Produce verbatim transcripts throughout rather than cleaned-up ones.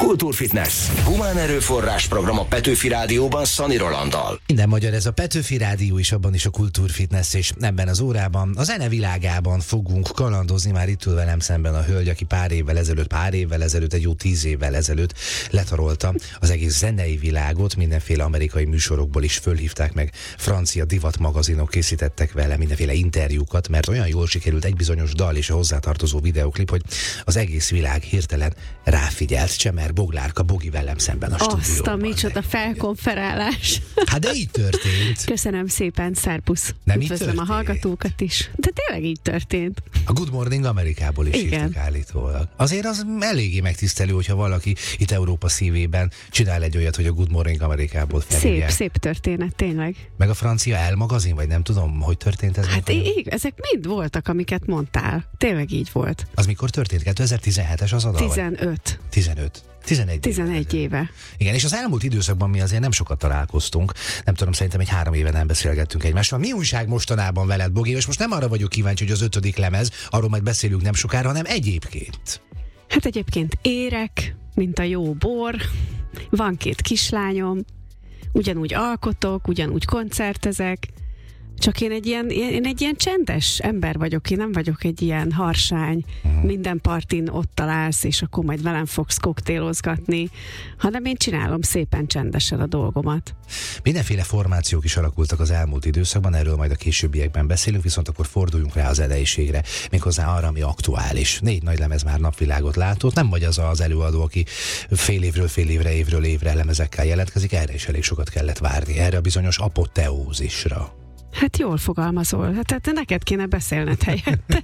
Kultúrfitness. Humán erőforrás program a Petőfi Rádióban Szani Rolanddal. Minden magyar, ez a Petőfi Rádió is, abban is a Kultúrfitness, és ebben az órában a zene világában fogunk kalandozni. Már itt ül velem szemben a hölgy, aki pár évvel ezelőtt, pár évvel ezelőtt, egy jó tíz évvel ezelőtt letarolta az egész zenei világot. Mindenféle amerikai műsorokból is fölhívták meg, francia divatmagazinok készítettek vele mindenféle interjúkat, mert olyan jól sikerült egy bizonyos dal és a hozzátartozó videóklip, hogy az egész világ hirtelen ráfigyelt. Csemer Boglárka Bogi velem szemben a stúdióban. Azt a micsoda felkonferálás. Hát de így történt. Köszönöm szépen, szerpusz. Nem Üdvözlöm így a hallgatókat is. De tényleg így történt. A Good Morning Amerikából is hívtak állítólag. Azért az eléggé megtisztelő, hogyha valaki itt Európa szívében csinál egy olyat, hogy a Good Morning Amerikából felhívják. Szép, szép történet, tényleg. Meg a francia El magazin, vagy nem tudom, hogy történt ez? Hát így, ezek mind voltak, amiket mondtál. Tényleg így volt. Az mikor történt? kétezer-tizenhetes az a dal? tizenöt. tizenöt. tizenegy, tizenegy éve. Igen, és az elmúlt időszakban mi azért nem sokat találkoztunk. Nem tudom, szerintem egy három éve nem beszélgettünk egymással. Mi újság mostanában veled, Bogi? És most nem arra vagyok kíváncsi, hogy az ötödik lemez, arról majd beszélünk nem sokára, hanem egyébként. Hát egyébként érek, mint a jó bor. Van két kislányom. Ugyanúgy alkotok, ugyanúgy koncertezek. Csak én egy ilyen, én egy ilyen csendes ember vagyok, én nem vagyok egy ilyen harsány, uh-huh. minden partin ott találsz, és akkor majd velem fogsz koktélozgatni, hanem én csinálom szépen csendesen a dolgomat. Mindenféle formációk is alakultak az elmúlt időszakban, erről majd a későbbiekben beszélünk, viszont akkor forduljunk rá az zeneiségre, méghozzá arra, ami aktuális. Négy nagy lemez már napvilágot látott, nem vagy az az előadó, aki fél évről fél évre, évről évre lemezekkel jelentkezik, erre is elég sokat kellett várni, erre a bizonyos apoteózisra. Hát jól fogalmazol. Hát, hát neked kéne beszélned helyettem.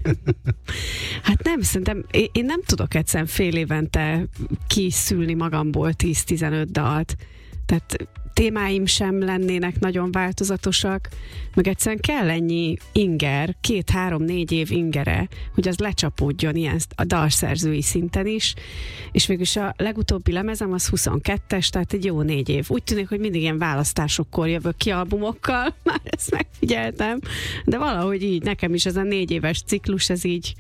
Hát nem, szerintem én, én nem tudok egyszerűen fél évente kiszülni magamból tíz-tizenöt dalt. Tehát témáim sem lennének nagyon változatosak, meg egyszerűen kell ennyi inger, két-három-négy év ingere, hogy az lecsapódjon ilyen a dalszerzői szinten is, és végülis a legutóbbi lemezem az huszonkettes, tehát egy jó négy év. Úgy tűnik, hogy mindig ilyen választásokkor jövök ki albumokkal, már ezt megfigyeltem, de valahogy így nekem is ez a négy éves ciklus, ez így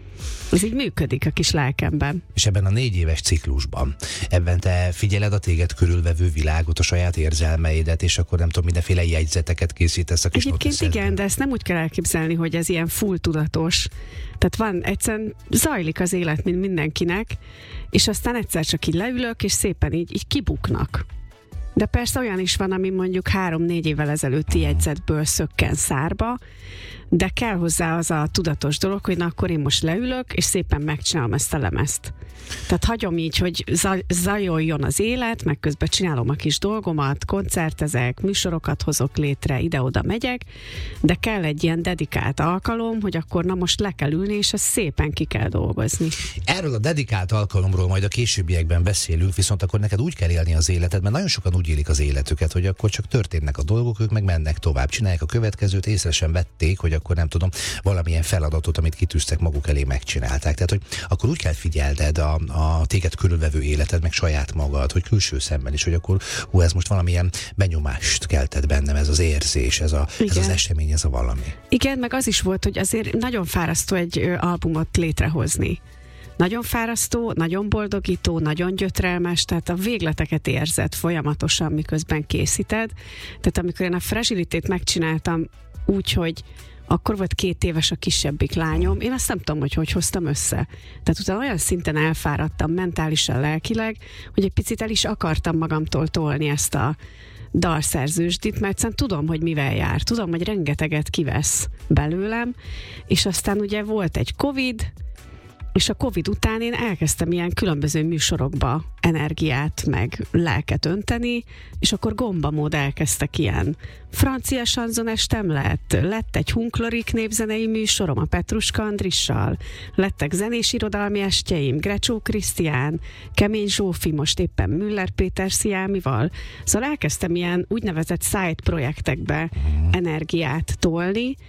Ez így működik a kis lelkemben. És ebben a négy éves ciklusban, ebben te figyeled a téged körülvevő világot, a saját érzelmeidet, és akkor nem tudom, mindenféle jegyzeteket készítesz a kis Egyébként igen, de ezt nem úgy kell elképzelni, hogy ez ilyen full tudatos. Tehát van, egyszerűen zajlik az élet, mint mindenkinek, és aztán egyszer csak így leülök, és szépen így, így kibuknak. De persze olyan is van, ami mondjuk három-négy évvel ezelőtti jegyzetből szökken szárba, de kell hozzá az a tudatos dolog, hogy na akkor én most leülök, és szépen megcsinálom ezt a lemezt. Tehát hagyom így, hogy zajoljon az élet, meg közben csinálom a kis dolgomat, koncertezek, műsorokat hozok létre, ide-oda megyek, de kell egy ilyen dedikált alkalom, hogy akkor na most le kell ülni, és ezt szépen ki kell dolgozni. Erről a dedikált alkalomról majd a későbbiekben beszélünk, viszont akkor neked úgy kell élni az életed, mert nagyon sokan úgy élik az életüket, hogy akkor csak történnek a dolgok, ők meg mennek tovább, csinálják a következőt, észre sem vették, hogy akkor nem tudom, valamilyen feladatot, amit kitűztek maguk elé, megcsinálták. Tehát, hogy akkor úgy kell figyelned a, a téged körülvevő életed, meg saját magad, hogy külső szemben is, hogy akkor hú, ez most valamilyen benyomást keltett bennem, ez az érzés, ez, a, ez az esemény, ez a valami. Igen, meg az is volt, hogy azért nagyon fárasztó egy ö, albumot létrehozni. Nagyon fárasztó, nagyon boldogító, nagyon gyötrelmes, tehát a végleteket érzed folyamatosan, miközben készíted. Tehát amikor én a Fragilitét megcsináltam úgy, hogy akkor volt két éves a kisebbik lányom, én azt nem tudom, hogy hogy hoztam össze. Tehát utána olyan szinten elfáradtam mentálisan, lelkileg, hogy egy picit el is akartam magamtól tolni ezt a dalszerzősdit, mert egyszerűen tudom, hogy mivel jár. Tudom, hogy rengeteget kivesz belőlem, és aztán ugye volt egy Covid, és a Covid után én elkezdtem ilyen különböző műsorokba energiát, meg lelket önteni, és akkor gombamód elkezdtek ilyen francia sanzonestem lett, lett egy hunklorik népzenei műsorom a Petruska Andrissal, lettek zenés irodalmi estjeim, Grecsó Krisztián, Kemény Zsófi, most éppen Müller Péter Sziámival. Szóval elkezdtem ilyen úgynevezett side projektekbe energiát tolni,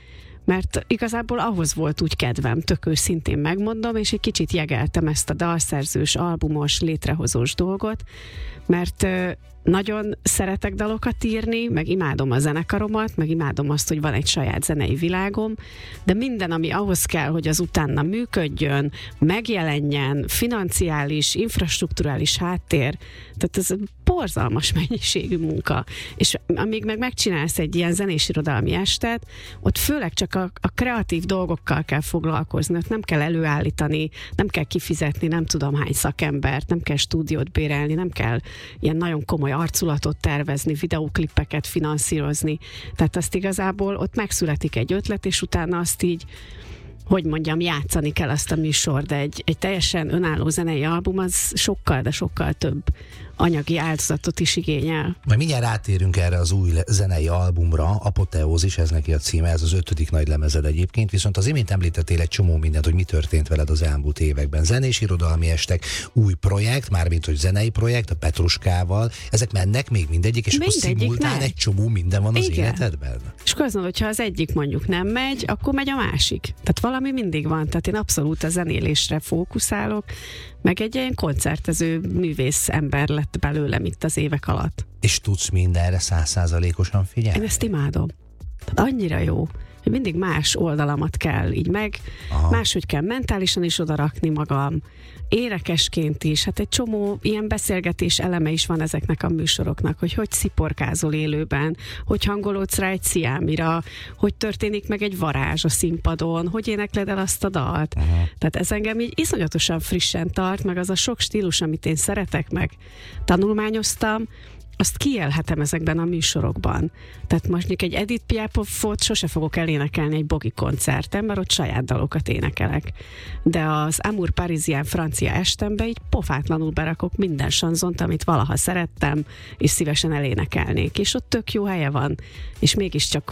mert igazából ahhoz volt úgy kedvem, tök őszintén megmondom, és egy kicsit jegeltem ezt a dalszerzős, albumos, létrehozós dolgot, mert nagyon szeretek dalokat írni, meg imádom a zenekaromat, meg imádom azt, hogy van egy saját zenei világom, de minden, ami ahhoz kell, hogy az utána működjön, megjelenjen, financiális, infrastrukturális háttér, tehát ez borzalmas mennyiségű munka. És amíg meg megcsinálsz egy ilyen zenés-irodalmi estet, ott főleg csak a, a kreatív dolgokkal kell foglalkozni, ott nem kell előállítani, nem kell kifizetni, nem tudom hány szakembert, nem kell stúdiót bérelni, nem kell ilyen nagyon komoly arculatot tervezni, videóklippeket finanszírozni. Tehát azt igazából ott megszületik egy ötlet, és utána azt így, hogy mondjam, játszani kell azt a műsor, de egy, egy teljesen önálló zenei album az sokkal, de sokkal több anyagi áldozatot is igényel. Majd mindjárt rátérünk erre az új zenei albumra, Apoteózis, ez neki a címe, ez az ötödik nagy lemezed egyébként, viszont az imént említettél egy csomó mindent, hogy mi történt veled az elmúlt években. Zenés irodalmi estek, új projekt, mármint hogy zenei projekt, a Petruskával, ezek mennek még mindegyik, és mindegyik akkor szimultán egy csomó minden van az igen. életedben? És akkor azt mondod, hogyha az egyik mondjuk nem megy, akkor megy a másik. Tehát valami mindig van, tehát én abszolút a zenélésre fókuszálok, meg egy ilyen koncertező művész ember lett belőlem itt az évek alatt. És tudsz mindenre száz százalékosan figyelni? Én ezt imádom. Tehát annyira jó, hogy mindig más oldalamat kell így meg, aha. máshogy kell mentálisan is odarakni magam, énekesként is, hát egy csomó ilyen beszélgetés eleme is van ezeknek a műsoroknak, hogy hogy sziporkázol élőben, hogy hangolódsz rá egy sziámira, hogy történik meg egy varázs a színpadon, hogy énekled el azt a dalt. Uh-huh. Tehát ez engem így iszonyatosan frissen tart, meg az a sok stílus, amit én szeretek, meg tanulmányoztam, azt kiélhetem ezekben a műsorokban. Tehát most egy Edith Piafot sose fogok elénekelni egy bogi koncerten, mert ott saját dalokat énekelek. De az Amour Parisien francia estembe így pofátlanul berakok minden sanzont, amit valaha szerettem, és szívesen elénekelnék. És ott tök jó helye van. És mégiscsak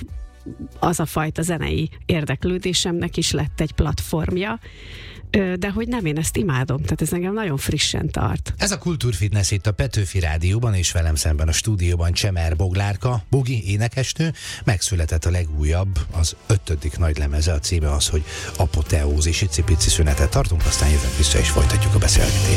az a fajta zenei érdeklődésemnek is lett egy platformja, de hogy nem, én ezt imádom, tehát ez engem nagyon frissen tart. Ez a Kultúrfitness itt a Petőfi Rádióban, és velem szemben a stúdióban Csemer Boglárka, bogi énekesnő, megszületett a legújabb, az ötödik nagy lemeze, a címe az, hogy Apoteózis. Icipici szünetet tartunk, aztán jövünk vissza és folytatjuk a beszélgetést.